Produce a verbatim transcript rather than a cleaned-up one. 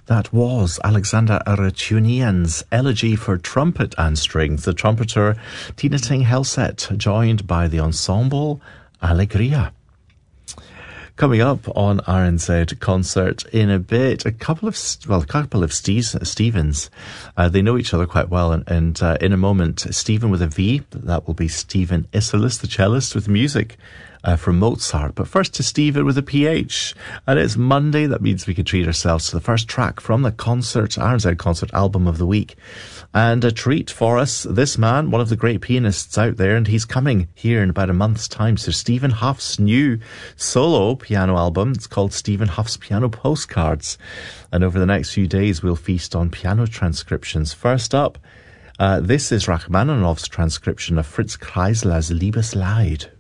That was Alexander Aratunian's Elegy for Trumpet and Strings, the trumpeter Tina Ting Helset, joined by the ensemble Alegria. Coming up on R N Z Concert in a bit, a couple of, well, a couple of Steves, Stevens. Uh, they know each other quite well, and, and uh, in a moment, Stephen with a V, that will be Stephen Isserlis, the cellist, with music uh, from Mozart. But first to Stephen with a P H, and it's Monday. That means we could treat ourselves to the first track from the concert, R N Z Concert Album of the Week. And a treat for us, this man, one of the great pianists out there, and he's coming here in about a month's time. So Stephen Huff's new solo piano album, it's called Stephen Huff's Piano Postcards. And over the next few days, we'll feast on piano transcriptions. First up, uh, this is Rachmaninoff's transcription of Fritz Kreisler's Liebesleid.